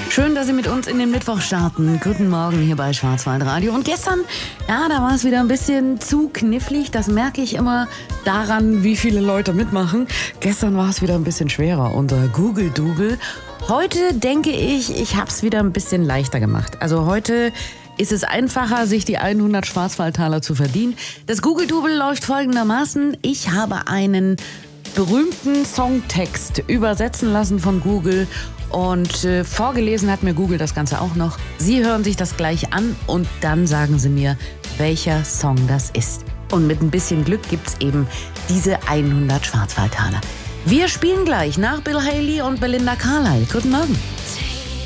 Schön, dass Sie mit uns in den Mittwoch starten. Guten Morgen hier bei Schwarzwaldradio. Und gestern, ja, da war es wieder ein bisschen zu knifflig. Das merke ich immer daran, wie viele Leute mitmachen. Gestern war es wieder ein bisschen schwerer unter Google Doodle. Heute denke ich habe es wieder ein bisschen leichter gemacht. Also heute ist es einfacher, sich die 100 Schwarzwaldtaler zu verdienen. Das Google Doodle läuft folgendermaßen. Ich habe einen berühmten Songtext übersetzen lassen von Google und vorgelesen hat mir Google das Ganze auch noch. Sie hören sich das gleich an und dann sagen Sie mir, welcher Song das ist. Und mit ein bisschen Glück gibt's eben diese 100 Schwarzwaldtaler. Wir spielen gleich nach Bill Haley und Belinda Carlisle. Guten Morgen.